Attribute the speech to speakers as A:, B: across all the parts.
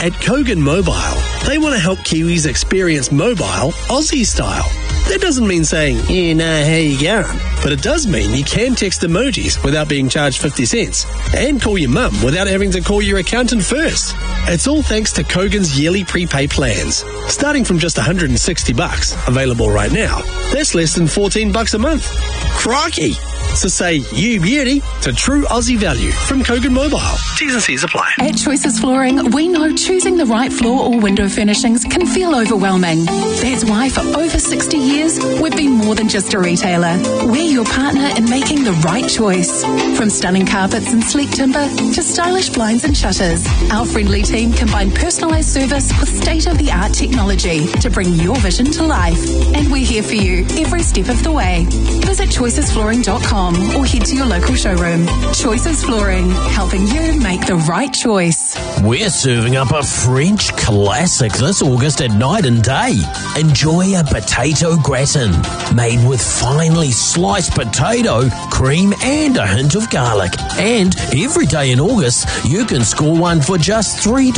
A: At Kogan Mobile, they want to help Kiwis experience mobile Aussie style. That doesn't mean saying, you know how you going, but it does mean you can text emojis without being charged 50 cents and call your mum without having to call your accountant first. It's all thanks to Kogan's yearly prepay plans, starting from just $160, available right now. That's less than $14 a month. Crikey! So say you beauty to true Aussie value from Kogan Mobile. T's and C's apply.
B: At Choices Flooring, we know choosing the right floor or window furnishings can feel overwhelming. That's why for over 60 years, we've been more than just a retailer. We're your partner in making the right choice. From stunning carpets and sleek timber to stylish blinds and shutters, our friendly team combine personalised service with state-of-the-art technology to bring your vision to life. And we're here for you every step of the way. Visit choicesflooring.com or head to your local showroom. Choices Flooring, helping you make the right choice.
C: We're serving up a French classic this August at Night and Day. Enjoy a potato gratin made with finely sliced potato, cream and a hint of garlic. And every day in August, you can score one for just $3.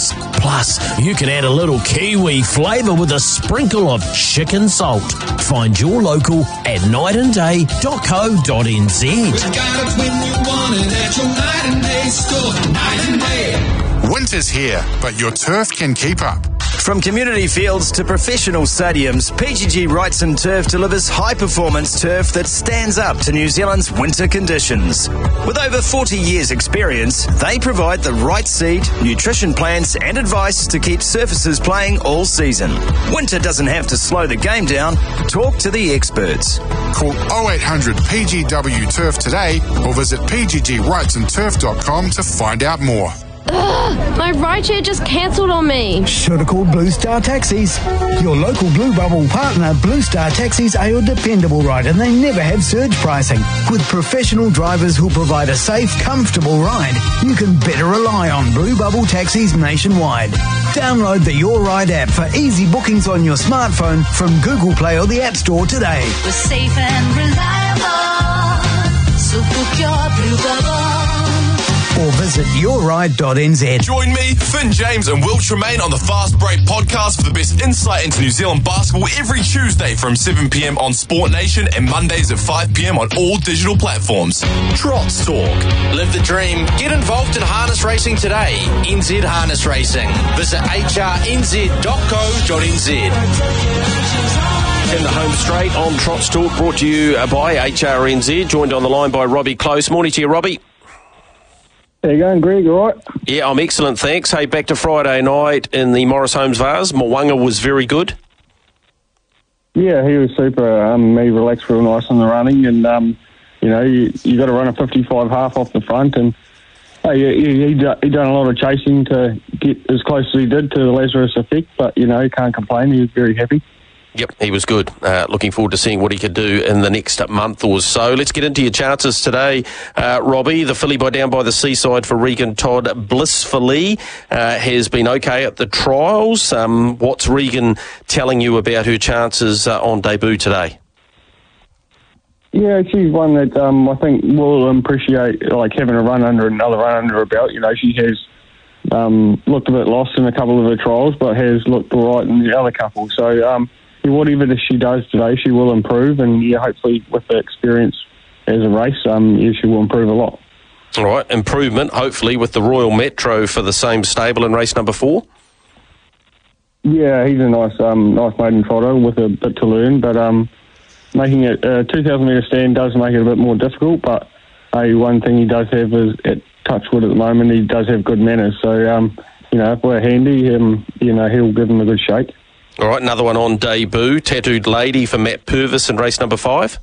C: Plus, you can add a little Kiwi flavour with a sprinkle of chicken salt. Find your local at nightandday.co.nz.
D: We've got it when you want it at your Night and Day store. Night and Day.
E: Winter's here, but your turf can keep up.
F: From community fields to professional stadiums, PGG Wrightson Turf delivers high-performance turf that stands up to New Zealand's winter conditions. With over 40 years' experience, they provide the right seed, nutrition plans and advice to keep surfaces playing all season. Winter doesn't have to slow the game down. Talk to the experts.
E: Call 0800 PGW Turf today or visit pggwrightsonturf.com to find out more.
G: Ugh, my rideshare just cancelled on me.
H: Should have called Blue Star Taxis. Your local Blue Bubble partner, Blue Star Taxis, are your dependable ride and they never have surge pricing. With professional drivers who provide a safe, comfortable ride, you can better rely on Blue Bubble Taxis nationwide. Download the Your Ride app for easy bookings on your smartphone from Google Play or the App Store today.
I: We're safe and reliable, so book your Blue Bubble.
H: Or visit yourride.nz.
J: Join me, Finn James and Will Tremaine on the Fast Break podcast for the best insight into New Zealand basketball every Tuesday from 7 p.m. on Sport Nation and Mondays at 5 p.m. on all digital platforms. Trots Talk.
K: Live the dream. Get involved in harness racing today. NZ Harness Racing. Visit hrnz.co.nz.
L: In the home straight on Trots Talk, brought to you by HRNZ, joined on the line by Robbie Close. Morning to you, Robbie.
M: How you going, Greg? All right?
L: Yeah, I'm excellent, thanks. Hey, back to Friday night in the Morris Holmes Vase. Mwanga was very good.
M: Yeah, he was super. He relaxed real nice on the running, and you got to run a 55 half off the front, and he done a lot of chasing to get as close as he did to the Lazarus effect, but he can't complain. He was very happy.
L: Yep, he was good. Looking forward to seeing what he could do in the next month or so. Let's get into your chances today, Robbie. The filly down by the seaside for Regan Todd blissfully has been okay at the trials. What's Regan telling you about her chances on debut today?
M: Yeah, she's one that I think will appreciate having another run under her belt. She has looked a bit lost in a couple of her trials, but has looked all right in the other couple. So whatever she does today, she will improve, and hopefully with the experience as a race, she will improve a lot.
L: All right, improvement, hopefully, with the Royal Metro for the same stable in race number 4?
M: Yeah, he's a nice maiden trotter with a bit to learn, but making it a 2,000 metre stand does make it a bit more difficult, but one thing he does have is at Touchwood at the moment, he does have good manners, so, if we're handy, he'll give him a good shake.
L: All right, another one on debut, Tattooed Lady for Matt Purvis in race number 5.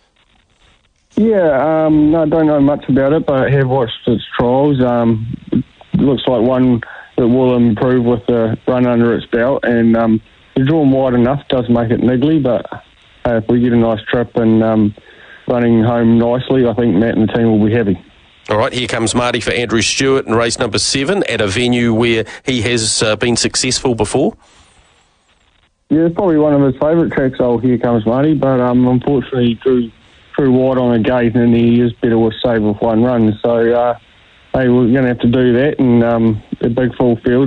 M: Yeah, no, I don't know much about it, but I have watched its trials. It looks like one that will improve with the run under its belt, and the drawn wide enough does make it niggly, but if we get a nice trip and running home nicely, I think Matt and the team will be happy.
L: All right, here comes Marty for Andrew Stewart in race number 7 at a venue where he has been successful before.
M: Yeah, it's probably one of his favourite tracks, Here Comes Marty, but unfortunately he drew wide on a gate and he is better with save with one run. So we're going to have to do that, and a big full field